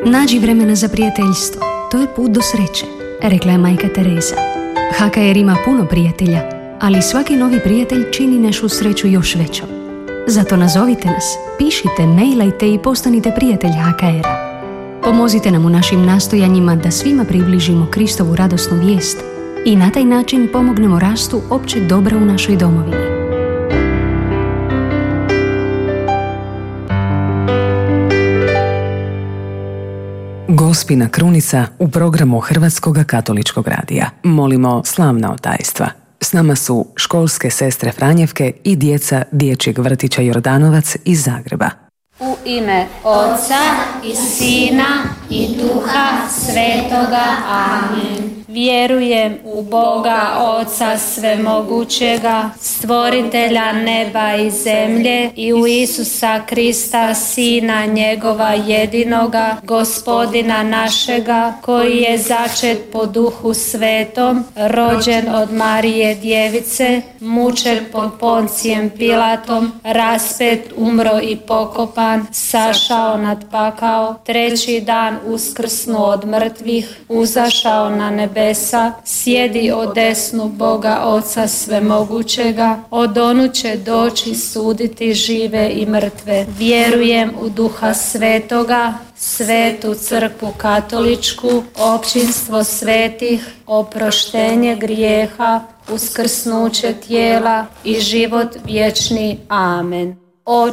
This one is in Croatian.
Nađi vremena za prijateljstvo, to je put do sreće, rekla je majka Teresa. HKR ima puno prijatelja, ali svaki novi prijatelj čini našu sreću još većom. Zato nazovite nas, pišite, mailajte i postanite prijatelj HKR-a. Pomozite nam u našim nastojanjima da svima približimo Kristovu radosnu vijest i na taj način pomognemo rastu općeg dobra u našoj domovini. Gospina krunica u programu Hrvatskog katoličkog radija. Molimo slavna otajstva. S nama su školske sestre Franjevke i djeca Dječjeg vrtića Jordanovac iz Zagreba. U ime Oca i Sina i Duha Svetoga. Amen. Vjerujem u Boga Oca Svemogućega, stvoritelja neba i zemlje, i u Isusa Krista, Sina njegova jedinoga, Gospodina našega, koji je začet po Duhu Svetom, rođen od Marije Djevice, mučen pod Poncijem Pilatom, raspet, umro i pokopan, sašao nad pakao, treći dan uskrsnuo od mrtvih, uzašao na nebesa, sjedi o desnu Boga Oca Svemogućega, odonu će doći suditi žive i mrtve. Vjerujem u Duha Svetoga, Svetu crkvu katoličku, općinstvo svetih, oproštenje grijeha, uskrsnuće tijela i život vječni. Amen.